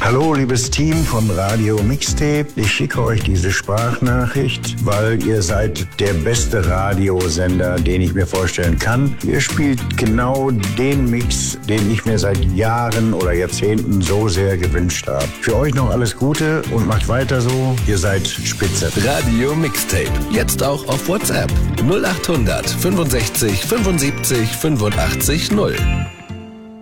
Hallo, liebes Team von Radio Mixtape. Ich schicke euch diese Sprachnachricht, weil ihr seid der beste Radiosender, den ich mir vorstellen kann. Ihr spielt genau den Mix, den ich mir seit Jahren oder Jahrzehnten so sehr gewünscht habe. Für euch noch alles Gute und macht weiter so. Ihr seid spitze. Radio Mixtape. Jetzt auch auf WhatsApp. 0800 65 75 85 0.